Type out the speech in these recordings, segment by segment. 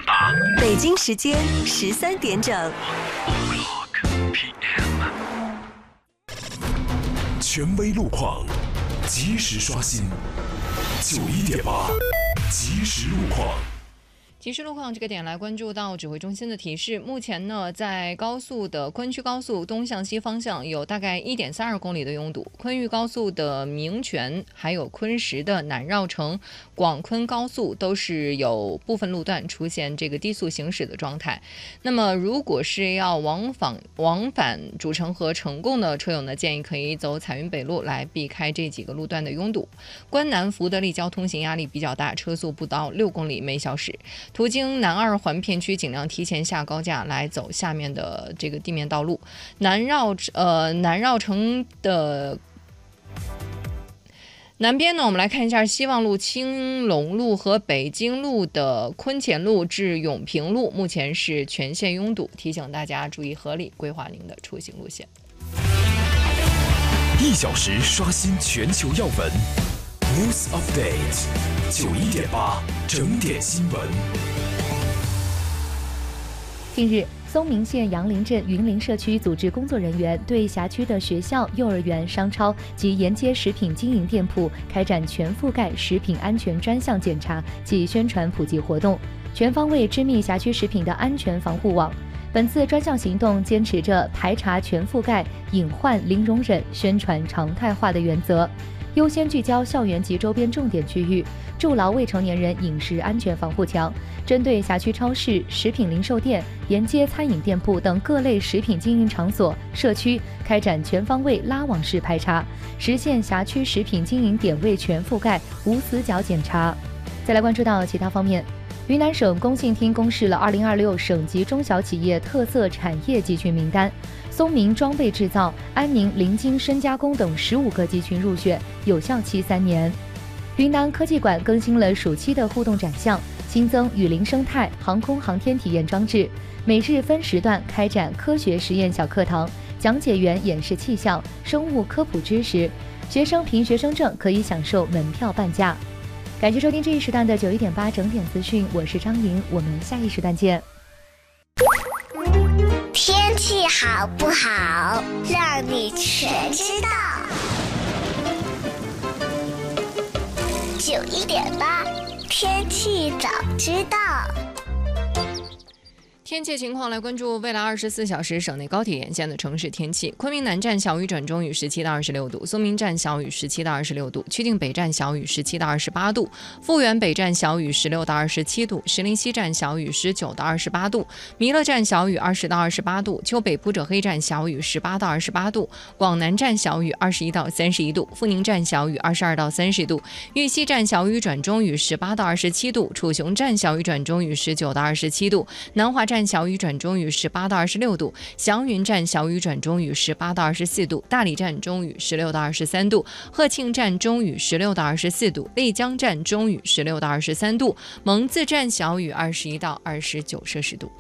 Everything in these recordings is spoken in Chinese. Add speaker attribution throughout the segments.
Speaker 1: 8，
Speaker 2: 北京时间13点整。
Speaker 3: 权威路况，及时刷新。91.8，即时路况。
Speaker 4: 即时路况这个点来关注到指挥中心的提示，目前呢，在高速的昆区高速东向西方向有大概1.32公里的拥堵，昆豫高速的明泉还有昆石的南绕城、广昆高速都是有部分路段出现这个低速行驶的状态。那么如果是要往返主城和成贡的车友呢，建议可以走彩云北路来避开这几个路段的拥堵。关南福德利交通行压力比较大，车速不到6公里每小时。途经南二环片区，尽量提前下高架来走下面的这个地面道路。南绕城的南边呢，我们来看一下希望路、青龙路和北京路的昆前路至永平路，目前是全线拥堵，提醒大家注意合理规划您的出行路线。
Speaker 3: 1小时刷新全球要闻 ，News Update 91.8整点新闻。
Speaker 5: 近日，松明县杨林镇云林社区组织工作人员对辖区的学校、幼儿园、商超及沿街食品经营店铺开展全覆盖食品安全专项检查及宣传普及活动，全方位织密辖区食品的安全防护网。本次专项行动坚持着排查全覆盖、隐患零容忍、宣传常态化的原则，优先聚焦校园及周边重点区域，筑牢未成年人饮食安全防护墙。针对辖区超市、食品零售店、沿街餐饮店铺等各类食品经营场所、社区开展全方位拉网式排查，实现辖区食品经营点位全覆盖、无死角检查。再来关注到其他方面，云南省工信厅公示了2026省级中小企业特色产业集群名单，松明装备制造、安宁临京深加工等15个集群入选，有效期3年。云南科技馆更新了暑期的互动展项，新增雨林生态、航空航天体验装置，每日分时段开展科学实验小课堂，讲解员演示气象、生物科普知识，学生凭学生证可以享受门票半价。感谢收听这一时段的91.8整点资讯，我是张莹，我们下一时段见。
Speaker 6: 天气好不好，让你全知道。91.8天气早知道。
Speaker 4: 天气情况来关注未来24小时省内高铁沿线的城市天气。昆明南站小雨转中雨17到26度，松明站小雨17到26度，曲靖北站小雨17到28度，富源北站小雨16到27度，石林西站小雨19到28度，弥勒站小雨20到28度，丘北普者黑站小雨18到28度，广南站小雨21到31度，富宁站小雨22到30度，玉溪站小雨转中雨18到27度，楚雄站小雨转中雨19到27度，南华站小雨转中雨18到26度，祥云站小雨转中雨18到24度，大理站中雨16到23度，鹤庆站中雨16到24度，丽江站中雨16到23度，蒙自站小雨21到29摄氏度。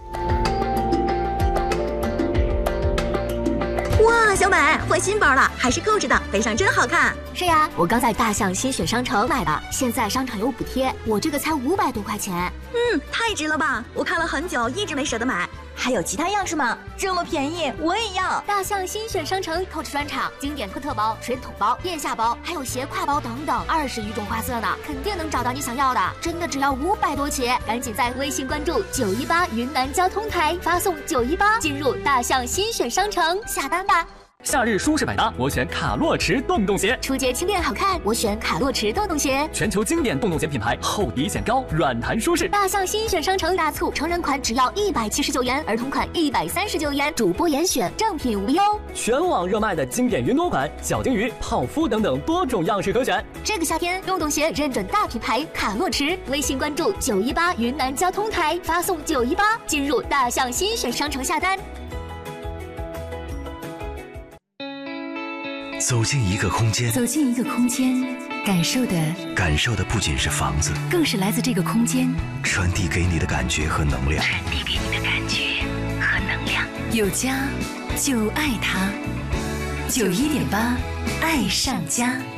Speaker 7: 哇，小美换新包了，还是购置的，背上真好看。
Speaker 8: 是呀，我刚在大象新选商城买的，现在商场有补贴，我这个才500多块钱。
Speaker 7: 太值了吧！我看了很久，一直没舍得买。
Speaker 9: 还有其他样式吗？这么便宜，我也要！
Speaker 8: 大象新选商城购置专场，经典特包、水桶包、腋下包，还有斜挎包等等，20余种花色呢，肯定能找到你想要的。真的只要500多起，赶紧在微信关注918云南交通台，发送918进入大象新选商城下单吧。
Speaker 10: 夏日舒适百搭，我选卡洛驰洞洞鞋；
Speaker 8: 初阶轻便好看，我选卡洛驰洞洞鞋。
Speaker 10: 全球经典洞洞鞋品牌，厚底显高，软弹舒适。
Speaker 8: 大象新选商城大促，成人款只要179元，儿童款139元，主播严选，正品无忧。
Speaker 10: 全网热卖的经典云朵款、小金鱼、泡芙等等多种样式可选。
Speaker 8: 这个夏天，洞洞鞋认准大品牌卡洛驰，微信关注918云南交通台，发送918进入大象新选商城下单。
Speaker 11: 走进一个空间，感受的不仅是房子，
Speaker 12: 更是来自这个空间
Speaker 11: 传递给你的感觉和能量。
Speaker 12: 有家就爱它，91.8爱上家。